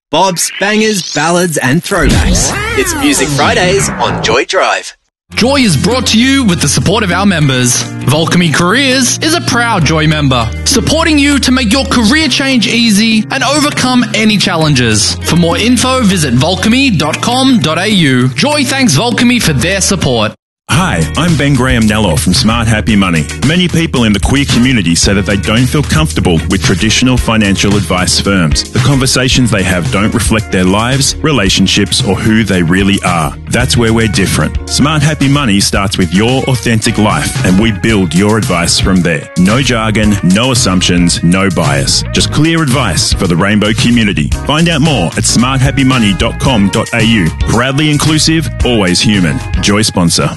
Bobs, bangers, ballads and throwbacks. It's Music Fridays on Joy Drive. Joy is brought to you with the support of our members. Volcamy Careers is a proud Joy member, supporting you to make your career change easy and overcome any challenges. For more info, visit volcamy.com.au. Joy thanks Volcamy for their support. Hi, I'm Ben Graham-Nello from Smart Happy Money. Many people in the queer community say that they don't feel comfortable with traditional financial advice firms. The conversations they have don't reflect their lives, relationships, or who they really are. That's where we're different. Smart Happy Money starts with your authentic life, and we build your advice from there. No jargon, no assumptions, no bias. Just clear advice for the rainbow community. Find out more at smarthappymoney.com.au. Proudly inclusive, always human. Joy sponsor.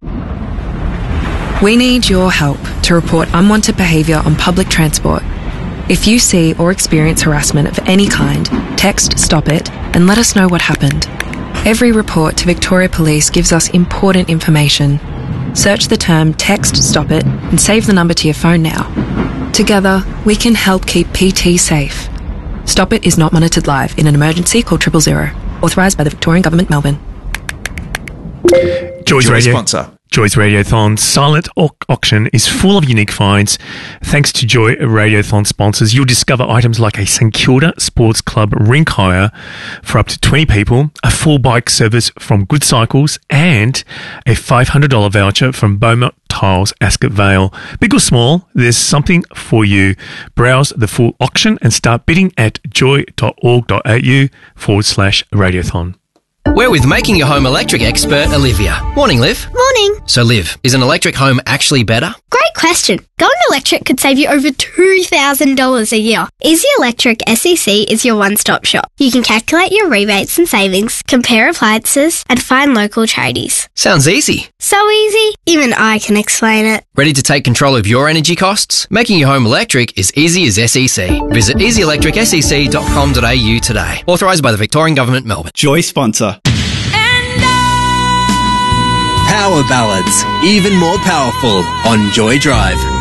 We need your help to report unwanted behaviour on public transport. If you see or experience harassment of any kind, text Stop It and let us know what happened. Every report to Victoria Police gives us important information. Search the term Text Stop It and save the number to your phone now. Together, we can help keep PT safe. Stop It is not monitored live. In an emergency, call 000. Authorised by the Victorian Government, Melbourne. Joy's Radio sponsor. Joy's Radiothon's silent auction is full of unique finds. Thanks to Joy Radiothon sponsors, you'll discover items like a St Kilda Sports Club rink hire for up to 20 people, a full bike service from Good Cycles, and a $500 voucher from Beaumont Tiles, Ascot Vale. Big or small, there's something for you. Browse the full auction and start bidding at joy.org.au/radiothon. We're with Making Your Home Electric expert Olivia. Morning, Liv. Morning. So, Liv, is an electric home actually better? Great question. Going electric could save you over $2,000 a year. Easy Electric SEC is your one-stop shop. You can calculate your rebates and savings, compare appliances, and find local tradies. Sounds easy. So easy, even I can explain it. Ready to take control of your energy costs? Making your home electric is easy as SEC. Visit easyelectricsec.com.au today. Authorised by the Victorian Government, Melbourne. Joy sponsor. Power ballads, even more powerful on Joy Drive.